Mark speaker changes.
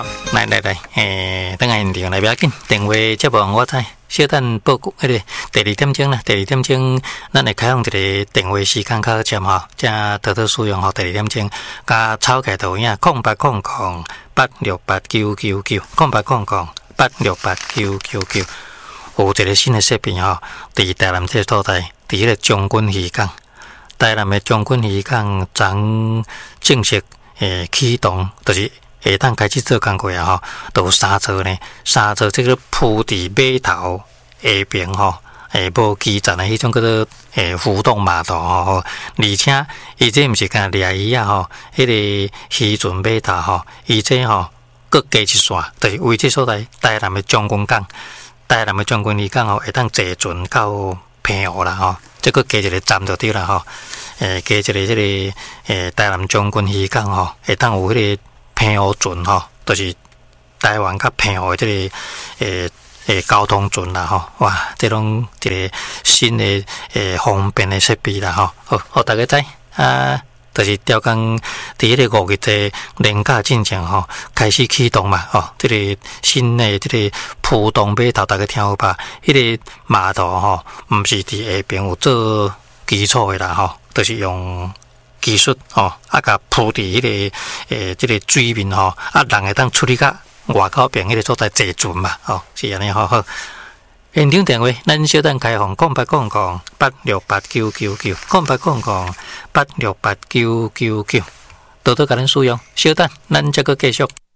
Speaker 1: 来，等下现场来不要紧，电话接无我知，小等报告迄个第二点钟啦，第二点钟咱会开放一个电话时间较尖吼，正多多使用吼。第二点钟加草开头影0800868999，0800868999，有一个新的设备吼，伫台南这个所在，伫迄个将军渔港，台南的将军渔港将正式启动，就是下当开始做工过啊吼，都有三座呢，三座这个铺伫码头下边吼，无基站的迄种叫做浮动码头吼，而且伊这毋是干掠鱼啊吼，迄个渔船码头吼，伊这吼搁加一线，就是为这所在台南的将军港，台南的将军渔港吼，会当坐船到澎湖啦吼，这个加一个站就对啦吼，加一个这个台南将军渔港吼，会当有迄个澎湖船吼，就是台湾甲澎湖的这个交通船啦吼，哇，这种一个新的方便的设备啦吼，好，大家知啊，就是调工伫迄个5月节年假进前吼，开始启动嘛吼，这个新的这个浦东码头，大家听有吧？迄个码头吼，毋是伫下边有做基础的啦吼，就是用技术吼，甲铺伫迄个这个水面吼，人会当处理甲外口边迄个所在坐船嘛，吼，是安尼好好。现场电话，咱小等开放0800868999，0800868999，多多甲咱使用。小等，咱再个继续。